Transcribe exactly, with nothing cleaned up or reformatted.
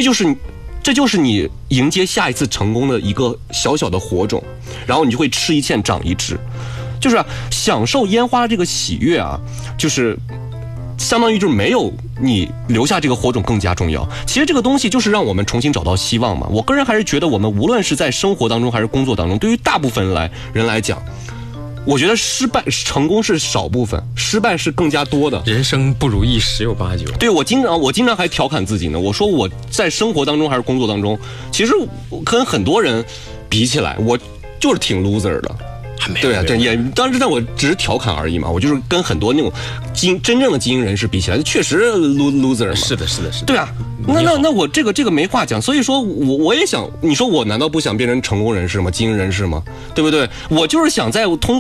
这就是你。这就是你迎接下一次成功的一个小小的火种，然后你就会吃一堑长一智，就是、啊、享受烟花这个喜悦啊，就是相当于就是没有你留下这个火种更加重要。其实这个东西就是让我们重新找到希望嘛。我个人还是觉得，我们无论是在生活当中还是工作当中，对于大部分人来人来讲，我觉得失败成功是少部分，失败是更加多的。 人生不如意十有八九。 对，我经常我经常还调侃自己呢，我说我在生活当中还是工作当中，其实跟很多人比起来，我就是挺 loser 的。对啊，对，也当时但我只是调侃而已嘛，我就是跟很多那种精真正的精英人士比起来，确实 loser 嘛。 是的，是的，是的。 对啊，那那那我这个这个没话讲，所以说我我也想，你说我难道不想变成成功人士吗？精英人士吗？对不对？我就是想在通过